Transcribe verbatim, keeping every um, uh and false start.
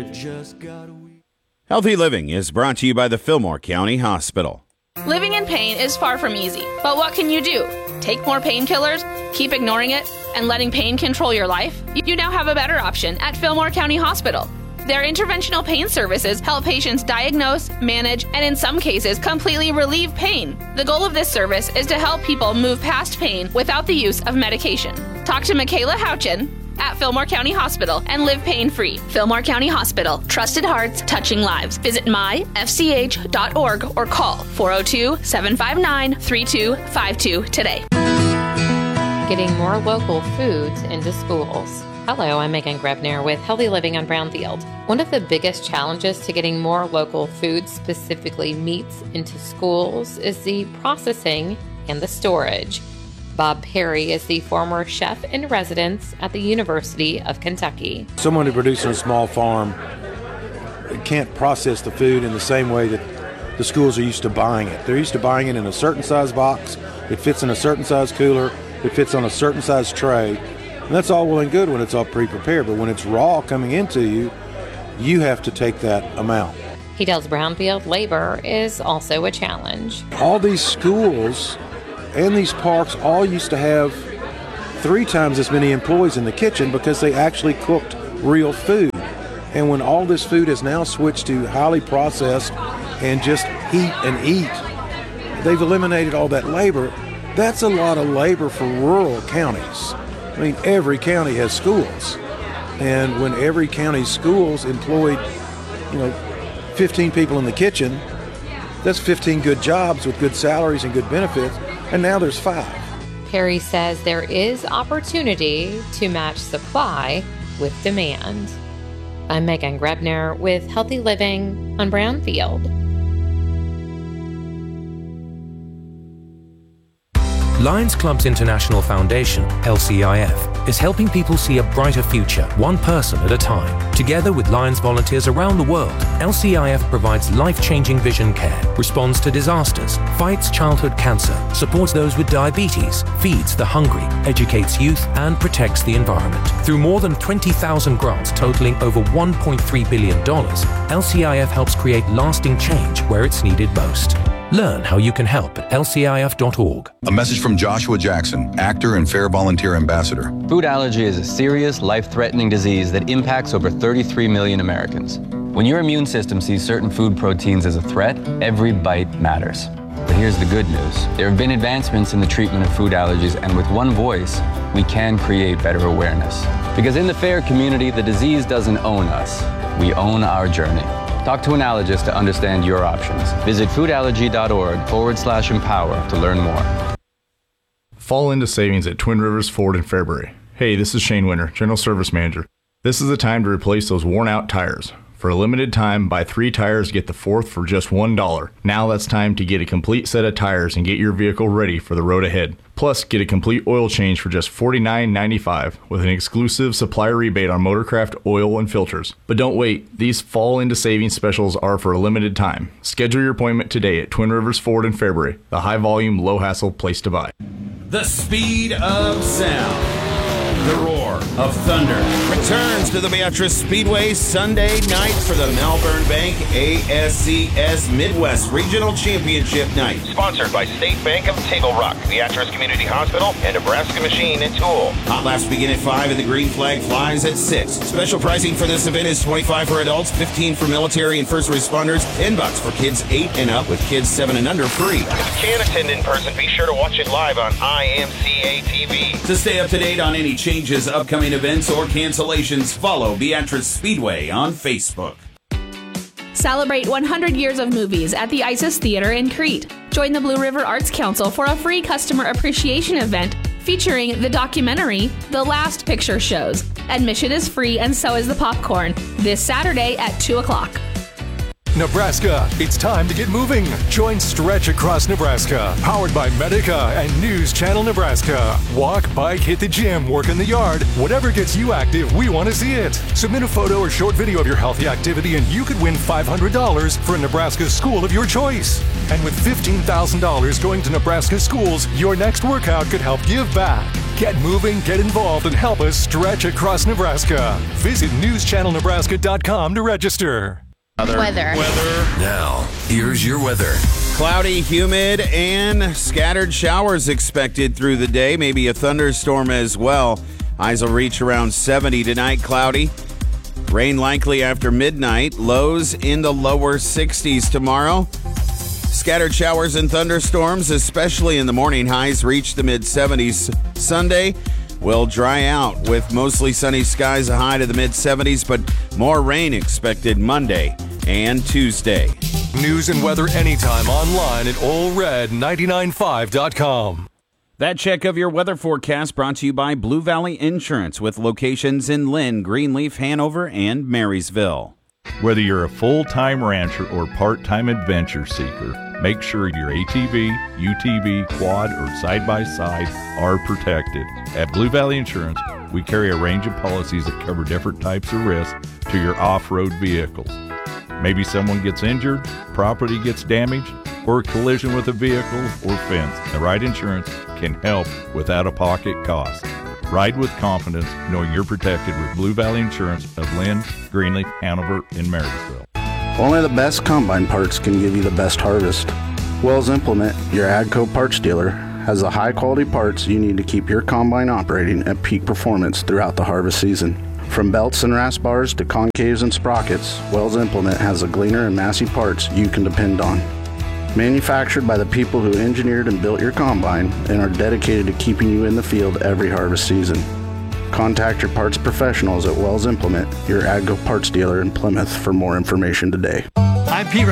It just got weak. Healthy Living is brought to you by the Fillmore County Hospital. Living in pain is far from easy, but what can you do? Take more painkillers, keep ignoring it, and letting pain control your life? You now have a better option at Fillmore County Hospital. Their interventional pain services help patients diagnose, manage, and in some cases, completely relieve pain. The goal of this service is to help people move past pain without the use of medication. Talk to Michaela Houchin at Fillmore County Hospital and live pain-free. Fillmore County Hospital. Trusted hearts, touching lives. Visit my f c h dot org or call four oh two, seven five nine, three two five two today. Getting more local foods into schools. Hello, I'm Megan Grebner with Healthy Living on Brownfield. One of the biggest challenges to getting more local food, specifically meats, into schools is the processing and the storage. Bob Perry is the former chef in residence at the University of Kentucky. Someone who produces on a small farm can't process the food in the same way that the schools are used to buying it. They're used to buying it in a certain size box, it fits in a certain size cooler, it fits on a certain size tray. And that's all well and good when it's all pre-prepared, but when it's raw coming into you, you have to take that amount. He tells Brownfield labor is also a challenge. All these schools and these parks all used to have three times as many employees in the kitchen because they actually cooked real food. And when all this food has now switched to highly processed and just heat and eat, they've eliminated all that labor. That's a lot of labor for rural counties. I mean, every county has schools. And when every county's schools employed, you know, fifteen people in the kitchen, that's fifteen good jobs with good salaries and good benefits. And now there's five. Perry says there is opportunity to match supply with demand. I'm Megan Grebner with Healthy Living on Brownfield. Lions Clubs International Foundation, L C I F, is helping people see a brighter future, one person at a time. Together with Lions volunteers around the world, L C I F provides life-changing vision care, responds to disasters, fights childhood cancer, supports those with diabetes, feeds the hungry, educates youth, and protects the environment. Through more than twenty thousand grants totaling over one point three billion dollars, L C I F helps create lasting change where it's needed most. Learn how you can help at L C I F dot org. A message from Joshua Jackson, actor and Fair Volunteer Ambassador. Food allergy is a serious, life-threatening disease that impacts over thirty-three million Americans. When your immune system sees certain food proteins as a threat, every bite matters. But here's the good news. There have been advancements in the treatment of food allergies, and with one voice, we can create better awareness. Because in the FAIR community, the disease doesn't own us. We own our journey. Talk to an allergist to understand your options. Visit foodallergy.org forward slash empower to learn more. Fall into savings at Twin Rivers Ford in Fairbury. Hey, this is Shane Winter, General Service Manager. This is the time to replace those worn out tires. For a limited time, buy three tires, get the fourth for just one dollar. Now that's time to get a complete set of tires and get your vehicle ready for the road ahead. Plus, get a complete oil change for just forty-nine ninety-five with an exclusive supplier rebate on Motorcraft oil and filters. But don't wait, these fall into savings specials are for a limited time. Schedule your appointment today at Twin Rivers Ford in Fairbury, the high volume, low hassle place to buy. The speed of sound. The roar of thunder returns to the Beatrice Speedway Sunday night for the Malvern Bank A S C S Midwest Regional Championship Night. Sponsored by State Bank of Table Rock, Beatrice Community Hospital, and Nebraska Machine and Tool. Hot laps begin at five and the green flag flies at six. Special pricing for this event is twenty-five dollars for adults, fifteen dollars for military and first responders, ten bucks for kids eight and up, with kids seven and under free. If you can't attend in person, be sure to watch it live on I M C A T V. To stay up to date on any changes, upcoming events, or cancellations, follow Beatrice Speedway on Facebook. Celebrate one hundred years of movies at the Isis Theater in Crete. Join the Blue River Arts Council for a free customer appreciation event featuring the documentary The Last Picture Shows. Admission is free and so is the popcorn this Saturday at two o'clock. Nebraska, it's time to get moving. Join Stretch Across Nebraska, powered by Medica and News Channel Nebraska. Walk, bike, hit the gym, work in the yard. Whatever gets you active, we want to see it. Submit a photo or short video of your healthy activity and you could win five hundred dollars for a Nebraska school of your choice. And with fifteen thousand dollars going to Nebraska schools, your next workout could help give back. Get moving, get involved, and help us stretch across Nebraska. Visit news channel nebraska dot com to register. Weather. Weather. Weather. Now, here's your weather. Cloudy, humid, and scattered showers expected through the day. Maybe a thunderstorm as well. Highs will reach around seventy tonight. Cloudy. Rain likely after midnight. Lows in the lower sixties tomorrow. Scattered showers and thunderstorms, especially in the morning. Highs reach the mid-seventies. Sunday will dry out with mostly sunny skies, a high to the mid-seventies, but more rain expected Monday and Tuesday. News and weather anytime online at ole red nine nine five dot com. That check of your weather forecast brought to you by Blue Valley Insurance with locations in Lynn, Greenleaf, Hanover, and Marysville. Whether you're a full-time rancher or part-time adventure seeker, make sure your A T V, U T V, quad, or side-by-side are protected. At Blue Valley Insurance, we carry a range of policies that cover different types of risks to your off-road vehicles. Maybe someone gets injured, property gets damaged, or a collision with a vehicle or fence. The right insurance can help with out-of-pocket costs. Ride with confidence knowing you're protected with Blue Valley Insurance of Lynn, Greenleaf, Hanover, and Marysville. Only the best combine parts can give you the best harvest. Wells Implement, your AGCO parts dealer, has the high-quality parts you need to keep your combine operating at peak performance throughout the harvest season. From belts and rasp bars to concaves and sprockets, Wells Implement has the Gleaner and Massey parts you can depend on. Manufactured by the people who engineered and built your combine and are dedicated to keeping you in the field every harvest season. Contact your parts professionals at Wells Implement, your AGCO parts dealer in Plymouth, for more information today. I'm Pete